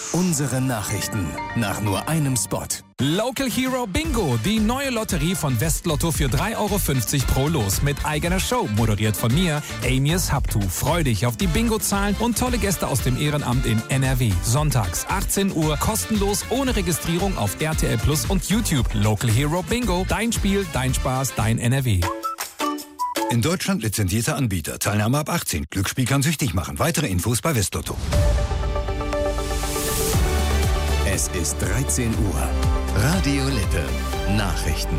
Unsere Nachrichten nach nur einem Spot. Local Hero Bingo, die neue Lotterie von Westlotto für 3,50 € pro Los mit eigener Show, moderiert von mir, Amias Habtu. Freu dich auf die Bingo-Zahlen und tolle Gäste aus dem Ehrenamt in NRW. Sonntags 18 Uhr, kostenlos, ohne Registrierung auf RTL Plus und YouTube. Local Hero Bingo, dein Spiel, dein Spaß, dein NRW. In Deutschland lizenzierter Anbieter. Teilnahme ab 18. Glücksspiel kann süchtig machen. Weitere Infos bei Westlotto. Es ist 13 Uhr. Radio Lippe. Nachrichten.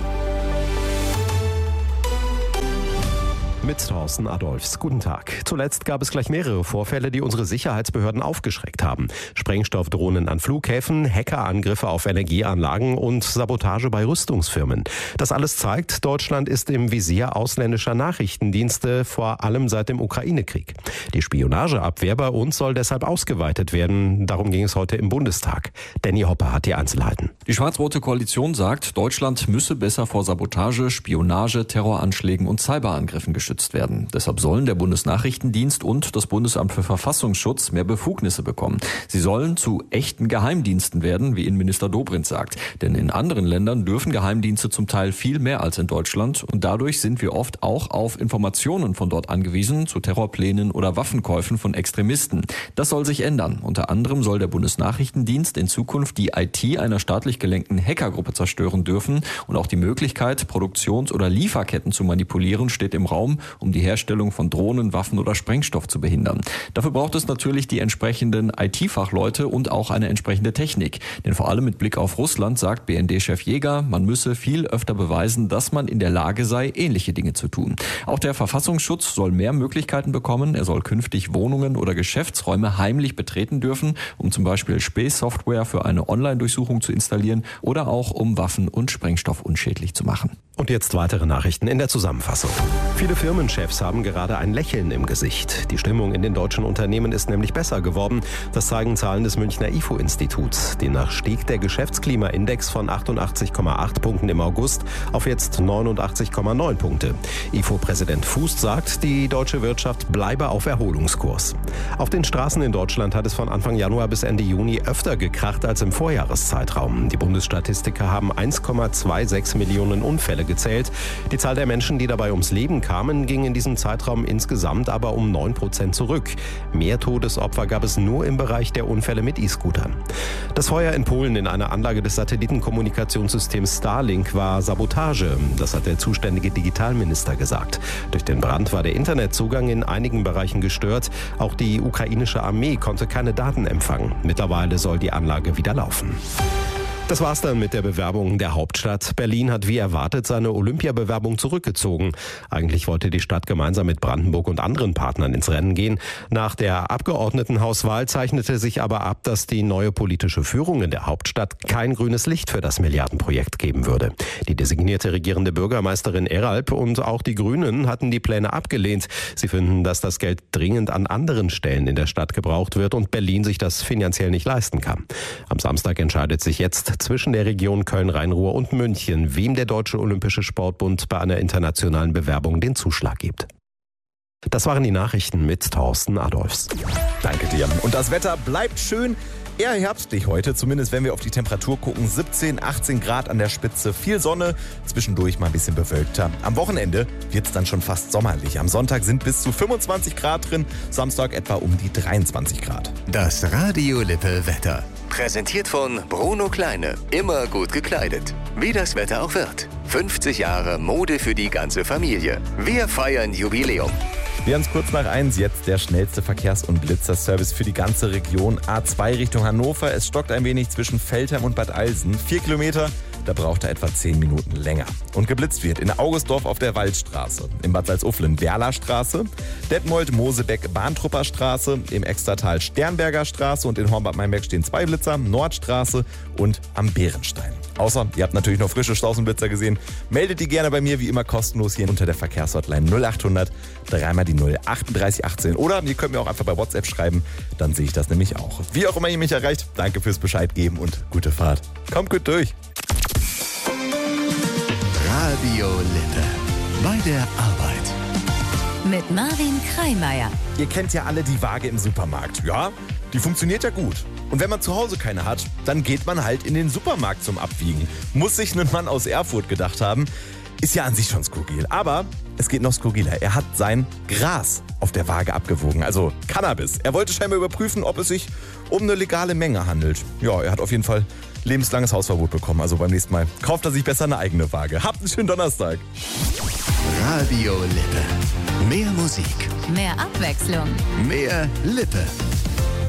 Mit Thorsten Adolfs. Guten Tag. Zuletzt gab es gleich mehrere Vorfälle, die unsere Sicherheitsbehörden aufgeschreckt haben. Sprengstoffdrohnen an Flughäfen, Hackerangriffe auf Energieanlagen und Sabotage bei Rüstungsfirmen. Das alles zeigt, Deutschland ist im Visier ausländischer Nachrichtendienste, vor allem seit dem Ukraine-Krieg. Die Spionageabwehr bei uns soll deshalb ausgeweitet werden. Darum ging es heute im Bundestag. Danny Hopper hat die Einzelheiten. Die schwarz-rote Koalition sagt, Deutschland müsse besser vor Sabotage, Spionage, Terroranschlägen und Cyberangriffen geschützt werden. Deshalb sollen der Bundesnachrichtendienst und das Bundesamt für Verfassungsschutz mehr Befugnisse bekommen. Sie sollen zu echten Geheimdiensten werden, wie Innenminister Dobrindt sagt. Denn in anderen Ländern dürfen Geheimdienste zum Teil viel mehr als in Deutschland und dadurch sind wir oft auch auf Informationen von dort angewiesen zu Terrorplänen oder Waffenkäufen von Extremisten. Das soll sich ändern. Unter anderem soll der Bundesnachrichtendienst in Zukunft die IT einer staatlich gelenkten Hackergruppe zerstören dürfen und auch die Möglichkeit, Produktions- oder Lieferketten zu manipulieren, steht im Raum, um die Herstellung von Drohnen, Waffen oder Sprengstoff zu behindern. Dafür braucht es natürlich die entsprechenden IT-Fachleute und auch eine entsprechende Technik. Denn vor allem mit Blick auf Russland sagt BND-Chef Jäger, man müsse viel öfter beweisen, dass man in der Lage sei, ähnliche Dinge zu tun. Auch der Verfassungsschutz soll mehr Möglichkeiten bekommen. Er soll künftig Wohnungen oder Geschäftsräume heimlich betreten dürfen, um zum Beispiel Spähsoftware für eine Online-Durchsuchung zu installieren oder auch um Waffen und Sprengstoff unschädlich zu machen. Und jetzt weitere Nachrichten in der Zusammenfassung. Viele Firmenchefs haben gerade ein Lächeln im Gesicht. Die Stimmung in den deutschen Unternehmen ist nämlich besser geworden. Das zeigen Zahlen des Münchner IFO-Instituts. Demnach stieg der Geschäftsklimaindex von 88,8 Punkten im August auf jetzt 89,9 Punkte. IFO-Präsident Fuß sagt, die deutsche Wirtschaft bleibe auf Erholungskurs. Auf den Straßen in Deutschland hat es von Anfang Januar bis Ende Juni öfter gekracht als im Vorjahreszeitraum. Die Bundesstatistiker haben 1,26 Millionen Unfälle gezählt. Die Zahl der Menschen, die dabei ums Leben kamen, ging in diesem Zeitraum insgesamt aber um 9% zurück. Mehr Todesopfer gab es nur im Bereich der Unfälle mit E-Scootern. Das Feuer in Polen in einer Anlage des Satellitenkommunikationssystems Starlink war Sabotage. Das hat der zuständige Digitalminister gesagt. Durch den Brand war der Internetzugang in einigen Bereichen gestört. Auch die ukrainische Armee konnte keine Daten empfangen. Mittlerweile soll die Anlage wieder laufen. Das war's dann mit der Bewerbung der Hauptstadt. Berlin hat wie erwartet seine Olympiabewerbung zurückgezogen. Eigentlich wollte die Stadt gemeinsam mit Brandenburg und anderen Partnern ins Rennen gehen. Nach der Abgeordnetenhauswahl zeichnete sich aber ab, dass die neue politische Führung in der Hauptstadt kein grünes Licht für das Milliardenprojekt geben würde. Die designierte regierende Bürgermeisterin Eralp und auch die Grünen hatten die Pläne abgelehnt. Sie finden, dass das Geld dringend an anderen Stellen in der Stadt gebraucht wird und Berlin sich das finanziell nicht leisten kann. Am Samstag entscheidet sich jetzt zwischen der Region Köln-Rhein-Ruhr und München, wem der Deutsche Olympische Sportbund bei einer internationalen Bewerbung den Zuschlag gibt. Das waren die Nachrichten mit Thorsten Adolfs. Danke dir. Und das Wetter bleibt schön. Eher herbstlich heute, zumindest wenn wir auf die Temperatur gucken. 17, 18 Grad an der Spitze, viel Sonne, zwischendurch mal ein bisschen bewölkter. Am Wochenende wird es dann schon fast sommerlich. Am Sonntag sind bis zu 25 Grad drin, Samstag etwa um die 23 Grad. Das Radio Lippe Wetter. Präsentiert von Bruno Kleine. Immer gut gekleidet. Wie das Wetter auch wird. 50 Jahre Mode für die ganze Familie. Wir feiern Jubiläum. Wir haben es kurz nach 1, jetzt der schnellste Verkehrs- und Blitzerservice für die ganze Region. A2 Richtung Hannover. Es stockt ein wenig zwischen Veltheim und Bad Eilsen. 4 Kilometer. Da braucht er etwa 10 Minuten länger. Und geblitzt wird in Augustdorf auf der Waldstraße, in Bad Salzuflen Werlastraße, Detmold Mosebeck Bahntrupperstraße, im Extertal Sternberger Straße und in Hornbad-Meinberg stehen 2 Blitzer, Nordstraße und am Bärenstein. Außer, ihr habt natürlich noch frische Straßenblitzer gesehen, meldet die gerne bei mir, wie immer kostenlos hier unter der Verkehrshotline 0800 3 die 0 38 18 oder ihr könnt mir auch einfach bei WhatsApp schreiben, dann sehe ich das nämlich auch. Wie auch immer ihr mich erreicht, danke fürs Bescheid geben und gute Fahrt. Kommt gut durch. Radio Lippe. Bei der Arbeit. Mit Marvin Kreimeier. Ihr kennt ja alle die Waage im Supermarkt. Ja, die funktioniert ja gut. Und wenn man zu Hause keine hat, dann geht man halt in den Supermarkt zum Abwiegen. Muss sich ein Mann aus Erfurt gedacht haben. Ist ja an sich schon skurril. Aber es geht noch skurriler. Er hat sein Gras auf der Waage abgewogen, also Cannabis. Er wollte scheinbar überprüfen, ob es sich um eine legale Menge handelt. Ja, er hat auf jeden Fall lebenslanges Hausverbot bekommen. Also beim nächsten Mal kauft er sich besser eine eigene Waage. Habt einen schönen Donnerstag. Radio Lippe. Mehr Musik. Mehr Abwechslung. Mehr Lippe.